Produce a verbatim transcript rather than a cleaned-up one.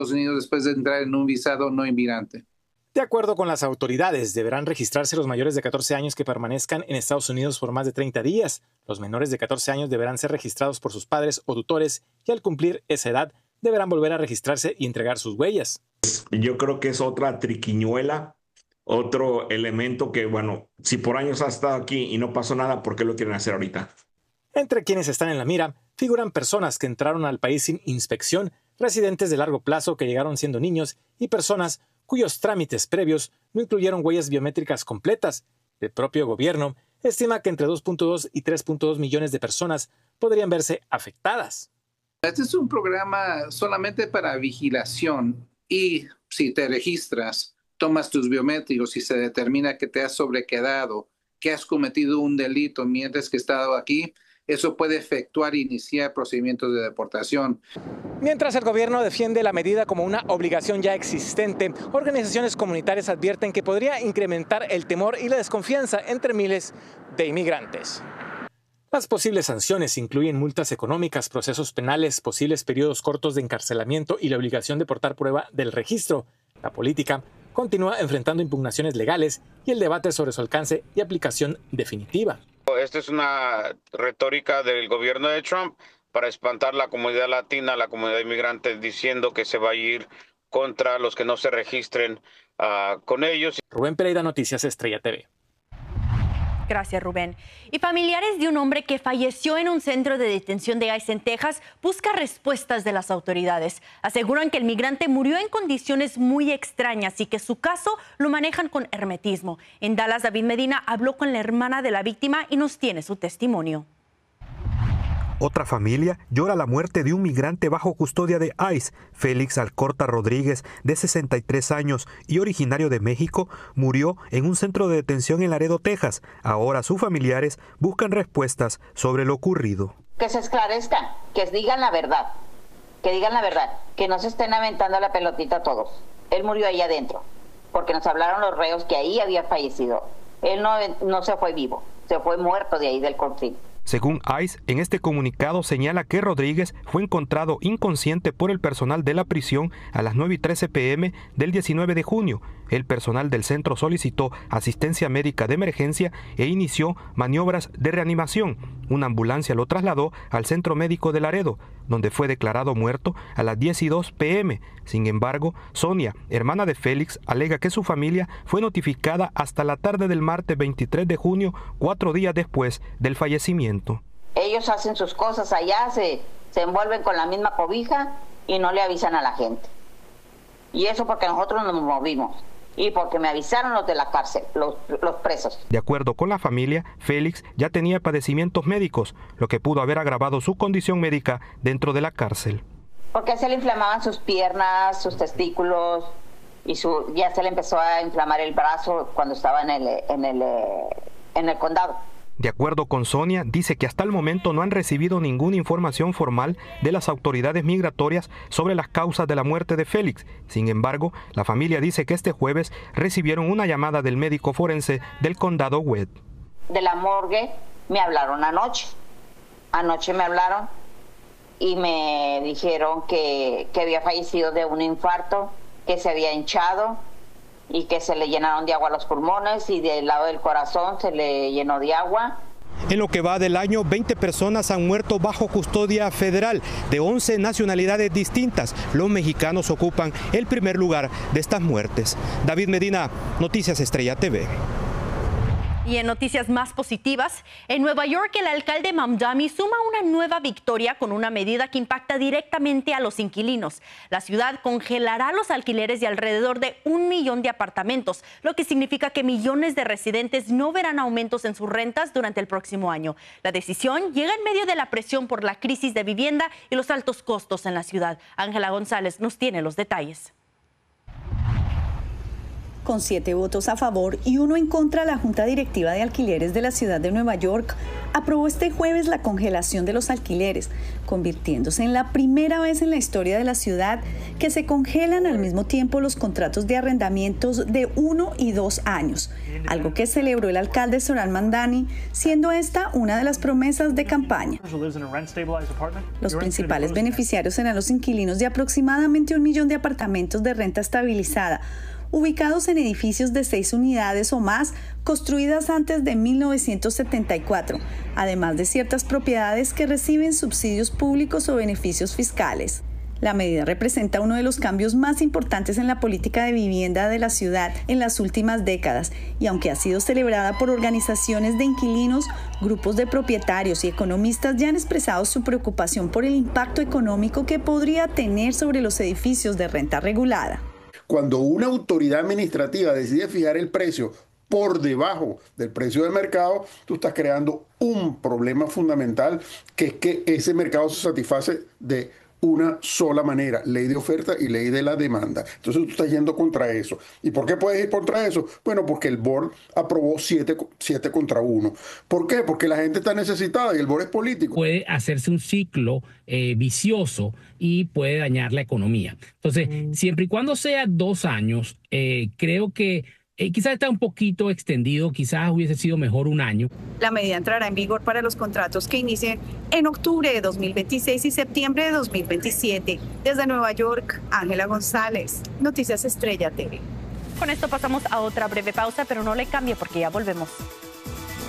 Unidos después de entrar en un visado no inmigrante. De acuerdo con las autoridades, deberán registrarse los mayores de catorce años que permanezcan en Estados Unidos por más de treinta días. Los menores de catorce años deberán ser registrados por sus padres o tutores y al cumplir esa edad deberán volver a registrarse y entregar sus huellas. Yo creo que es otra triquiñuela, otro elemento que, bueno, si por años ha estado aquí y no pasó nada, ¿por qué lo quieren hacer ahorita? Entre quienes están en la mira figuran personas que entraron al país sin inspección, residentes de largo plazo que llegaron siendo niños y personas cuyos trámites previos no incluyeron huellas biométricas completas. El propio gobierno estima que entre dos punto dos y tres punto dos millones de personas podrían verse afectadas. Este es un programa solamente para vigilación y si te registras, tomas tus biométricos y se determina que te has sobrequedado, que has cometido un delito mientras que has estado aquí, eso puede efectuar e iniciar procedimientos de deportación. Mientras el gobierno defiende la medida como una obligación ya existente, organizaciones comunitarias advierten que podría incrementar el temor y la desconfianza entre miles de inmigrantes. Las posibles sanciones incluyen multas económicas, procesos penales, posibles periodos cortos de encarcelamiento y la obligación de portar prueba del registro. La política continúa enfrentando impugnaciones legales y el debate sobre su alcance y aplicación definitiva. Esta es una retórica del gobierno de Trump para espantar la comunidad latina, la comunidad inmigrante, diciendo que se va a ir contra los que no se registren uh, con ellos. Rubén Pereira, Noticias Estrella T V. Gracias, Rubén. Y familiares de un hombre que falleció en un centro de detención de ICE en Texas buscan respuestas de las autoridades. Aseguran que el migrante murió en condiciones muy extrañas y que su caso lo manejan con hermetismo. En Dallas, David Medina habló con la hermana de la víctima y nos tiene su testimonio. Otra familia llora la muerte de un migrante bajo custodia de ICE. Félix Alcorta Rodríguez, de sesenta y tres años y originario de México, murió en un centro de detención en Laredo, Texas. Ahora sus familiares buscan respuestas sobre lo ocurrido. Que se esclarezca, que digan la verdad, que digan la verdad, que no se estén aventando la pelotita a todos. Él murió ahí adentro, porque nos hablaron los reos que ahí había fallecido. Él no, no se fue vivo, se fue muerto de ahí del conflicto. Según ICE, en este comunicado señala que Rodríguez fue encontrado inconsciente por el personal de la prisión a las nueve y trece pe eme del diecinueve de junio. El personal del centro solicitó asistencia médica de emergencia e inició maniobras de reanimación. Una ambulancia lo trasladó al centro médico de Laredo, donde fue declarado muerto a las diez y dos pe eme. Sin embargo, Sonia, hermana de Félix, alega que su familia fue notificada hasta la tarde del martes veintitrés de junio, cuatro días después del fallecimiento. Ellos hacen sus cosas allá, se, se envuelven con la misma cobija y no le avisan a la gente. Y eso porque nosotros nos movimos y porque me avisaron los de la cárcel, los, los presos. De acuerdo con la familia, Félix ya tenía padecimientos médicos, lo que pudo haber agravado su condición médica dentro de la cárcel. Porque se le inflamaban sus piernas, sus testículos y su, ya se le empezó a inflamar el brazo cuando estaba en el, en el, en el condado. De acuerdo con Sonia, dice que hasta el momento no han recibido ninguna información formal de las autoridades migratorias sobre las causas de la muerte de Félix. Sin embargo, la familia dice que este jueves recibieron una llamada del médico forense del condado Webb. De la morgue me hablaron anoche. Anoche me hablaron y me dijeron que, que había fallecido de un infarto, que se había hinchado y que se le llenaron de agua los pulmones y del lado del corazón se le llenó de agua. En lo que va del año, veinte personas han muerto bajo custodia federal de once nacionalidades distintas. Los mexicanos ocupan el primer lugar de estas muertes. David Medina, Noticias Estrella T V. Y en noticias más positivas, en Nueva York el alcalde Mamdani suma una nueva victoria con una medida que impacta directamente a los inquilinos. La ciudad congelará los alquileres de alrededor de un millón de apartamentos, lo que significa que millones de residentes no verán aumentos en sus rentas durante el próximo año. La decisión llega en medio de la presión por la crisis de vivienda y los altos costos en la ciudad. Ángela González nos tiene los detalles. Con siete votos a favor y uno en contra, la Junta Directiva de Alquileres de la ciudad de Nueva York aprobó este jueves la congelación de los alquileres, convirtiéndose en la primera vez en la historia de la ciudad que se congelan al mismo tiempo los contratos de arrendamientos de uno y dos años, algo que celebró el alcalde Zohran Mamdani, siendo esta una de las promesas de campaña. Los principales beneficiarios serán los inquilinos de aproximadamente un millón de apartamentos de renta estabilizada, ubicados en edificios de seis unidades o más, construidas antes de mil novecientos setenta y cuatro, además de ciertas propiedades que reciben subsidios públicos o beneficios fiscales. La medida representa uno de los cambios más importantes en la política de vivienda de la ciudad en las últimas décadas, y aunque ha sido celebrada por organizaciones de inquilinos, grupos de propietarios y economistas ya han expresado su preocupación por el impacto económico que podría tener sobre los edificios de renta regulada. Cuando una autoridad administrativa decide fijar el precio por debajo del precio del mercado, tú estás creando un problema fundamental, que es que ese mercado se satisface de una sola manera, ley de oferta y ley de la demanda. Entonces tú estás yendo contra eso. ¿Y por qué puedes ir contra eso? Bueno, porque el board aprobó siete, siete contra uno. ¿Por qué? Porque la gente está necesitada y el board es político. Puede hacerse un ciclo eh, vicioso y puede dañar la economía. Entonces, mm. siempre y cuando sea dos años, eh, creo que Eh, quizás está un poquito extendido, quizás hubiese sido mejor un año. La medida entrará en vigor para los contratos que inicien en octubre de dos mil veintiséis y septiembre de dos mil veintisiete. Desde Nueva York, Ángela González, Noticias Estrella T V. Con esto pasamos a otra breve pausa, pero no le cambie porque ya volvemos.